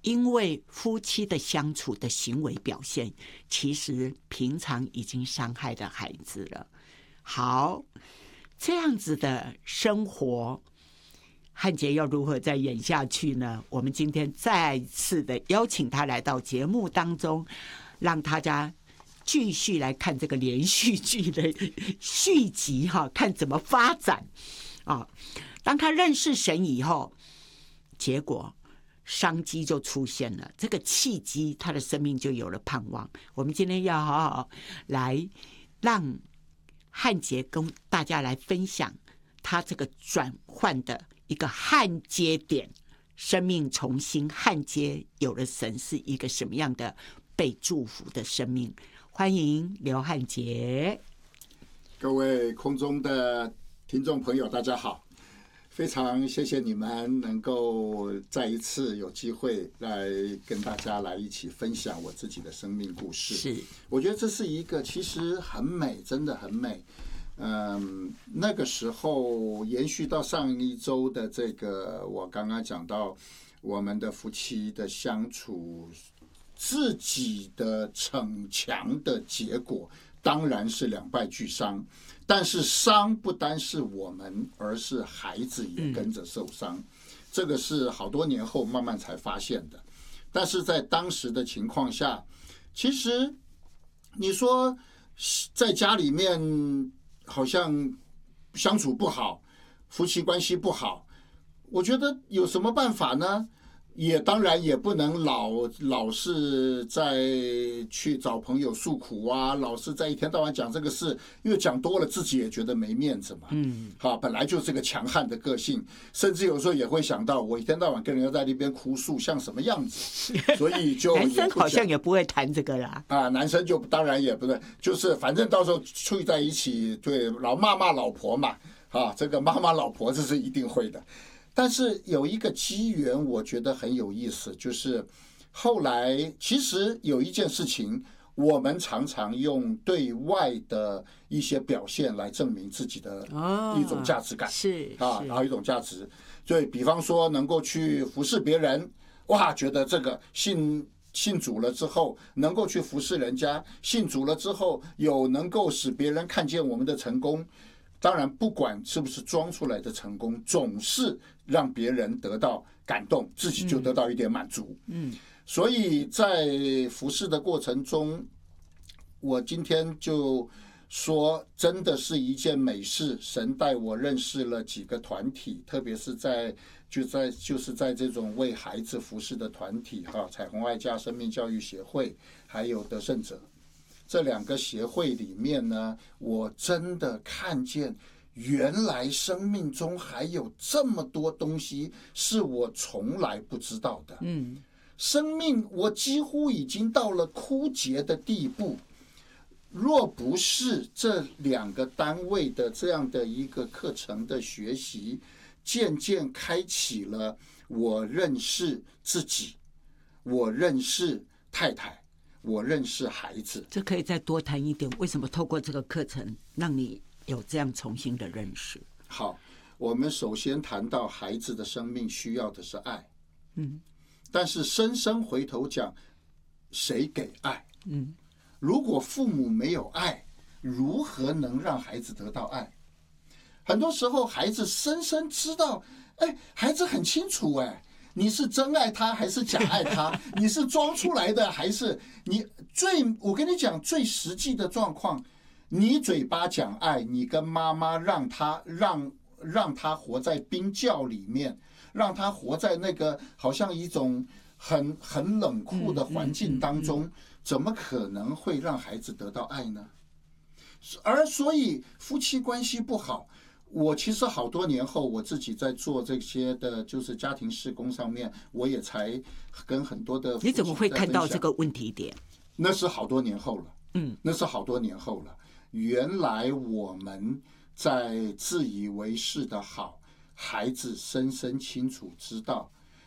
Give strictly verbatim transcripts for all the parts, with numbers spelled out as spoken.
因为夫妻的相处的行为表现，其实平常已经伤害了孩子了。好，这样子的生活，汉杰要如何再演下去呢？我们今天再次的邀请他来到节目当中，让大家继续来看这个连续剧的续集哈，看怎么发展啊。当他认识神以后，结果商机就出现了，这个契机，他的生命就有了盼望。我们今天要好好来让汉杰跟大家来分享他这个转换的一个焊接点，生命重新焊接，有了神是一个什么样的被祝福的生命。欢迎刘汉杰。 各位空中的听众朋友大家好，非常谢谢你们能够再一次有机会来跟大家来一起分享我自己的生命故事。 是， 我觉得这是一个其实很美，真的很美。嗯，那个时候延续到上一周的这个，我刚刚讲到我们的夫妻的相处，自己的逞强的结果当然是两败俱伤，但是伤不单是我们，而是孩子也跟着受伤。嗯、这个是好多年后慢慢才发现的。但是在当时的情况下，其实你说在家里面好像相处不好，夫妻关系不好，我觉得有什么办法呢？也当然也不能老老是在去找朋友诉苦啊，老是在一天到晚讲这个事，因为讲多了自己也觉得没面子嘛。嗯，好，本来就是个强悍的个性，甚至有时候也会想到，我一天到晚跟人家在那边哭诉，像什么样子？所以就男生好像也不会谈这个啦。 啊，男生就当然也不对，就是反正到时候处在一起，对，老骂骂老婆嘛，啊，这个骂骂老婆这是一定会的。但是有一个机缘，我觉得很有意思，就是后来其实有一件事情，我们常常用对外的一些表现来证明自己的一种价值感， 是啊，然后一种价值，所以比方说能够去服侍别人，哇，觉得这个信信主了之后，能够去服侍人家，信主了之后有能够使别人看见我们的成功。当然，不管是不是装出来的成功，总是让别人得到感动，自己就得到一点满足。嗯，所以在服侍的过程中，我今天就说，真的是一件美事。神带我认识了几个团体，特别是在就在就是在这种为孩子服侍的团体，哈，彩虹爱家生命教育协会，还有得胜者。这两个协会里面呢，我真的看见原来生命中还有这么多东西是我从来不知道的。嗯，生命我几乎已经到了枯竭的地步。若不是这两个单位的这样的一个课程的学习，渐渐开启了我认识自己，我认识太太，我认识孩子。 这可以再多谈一点，为什么透过这个课程让你有这样重新的认识？ 好，我们首先谈到孩子的生命需要的是爱，嗯，但是深深回头讲，谁给爱？嗯，如果父母没有爱，如何能让孩子得到爱？很多时候孩子深深知道，哎，孩子很清楚，哎。你是真爱他还是假爱他？你是装出来的还是你最？我跟你讲最实际的状况，你嘴巴讲爱，你跟妈妈让他让让他活在冰窖里面，让他活在那个好像一种很很冷酷的环境当中，怎么可能会让孩子得到爱呢？而所以夫妻关系不好。我其实好多年后，我自己在做这些的，就是家庭事工上面，我也才跟很多的。 你怎么会看到这个问题点？ 那是好多年后了，嗯，那是好多年后了。原来我们在自以为是的好，孩子深深清楚知道，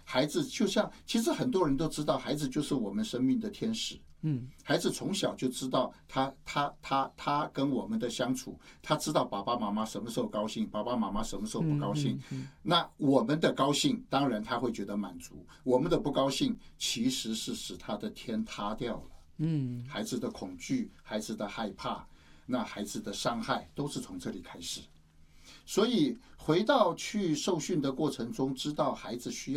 孩子就像，其实很多人都知道，孩子就是我们生命的天使。 嗯， 孩子从小就知道他他他他跟我们的相处，他知道爸爸妈妈什么时候高兴，爸爸妈妈什么时候不高兴。 嗯嗯嗯、 那我们的高兴，当然他会觉得满足；我们的不高兴，其实是使他的天塌掉了。 嗯， 孩子的恐惧，孩子的害怕，那孩子的伤害，都是从这里开始。所以回到去受训的过程中，知道孩子需要